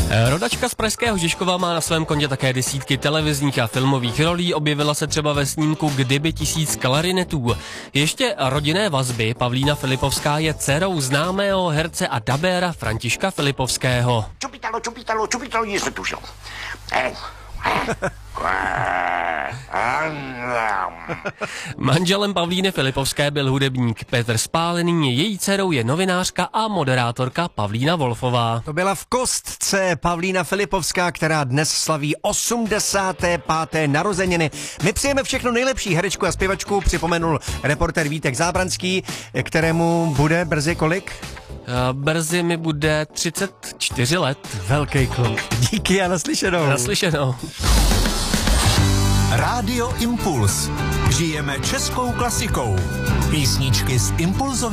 Rodačka z pražského Žižkova má na svém kontě také desítky televizních a filmových rolí, objevila se třeba ve snímku Kdyby 1000 klarinetů. Ještě rodinné vazby, Pavlína Filipovská je dcerou známého herce a dabéra Františka Filipovského. Čupitalo, nic netušil. Manželem Pavlíny Filipovské byl hudebník Petr Spálený, její dcerou je novinářka a moderátorka Pavlína Wolfová. To byla v kostce Pavlína Filipovská, která dnes slaví 85. narozeniny. My přejeme všechno nejlepší. Herečku a zpěvačku připomenul reportér Vítek Zábranský, kterému bude brzy kolik? Brzy mi bude 34 let. Velký kluk. Díky a naslyšenou. Naslyšenou. Rádio Impuls. Žijeme českou klasikou. Písničky z Impulzového